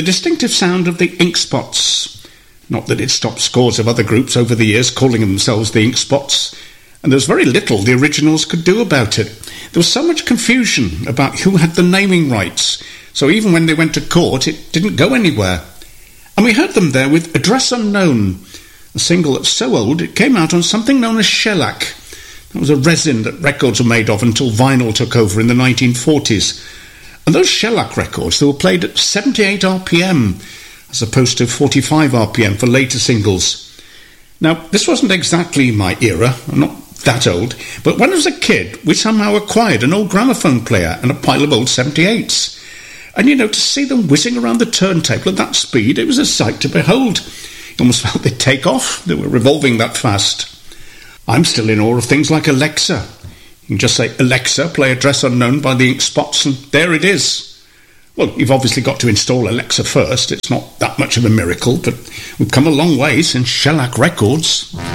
The distinctive sound of the Ink Spots. Not that it stopped scores of other groups over the years calling themselves the Ink Spots, and there was very little the originals could do about it. There was so much confusion about who had the naming rights, so even when they went to court, it didn't go anywhere. And we heard them there with Address Unknown, a single that's so old it came out on something known as shellac. That was a resin that records were made of until vinyl took over in the 1940s. And those shellac records, they were played at 78 RPM, as opposed to 45 RPM for later singles. Now, this wasn't exactly my era, I'm not that old, but when I was a kid, we somehow acquired an old gramophone player and a pile of old 78s. And, to see them whizzing around the turntable at that speed, it was a sight to behold. You almost felt they'd take off. They were revolving that fast. I'm still in awe of things like Alexa. You can just say, Alexa, play Address Unknown by the Ink Spots, and there it is. Well, you've obviously got to install Alexa first. It's not that much of a miracle, but we've come a long way since shellac records.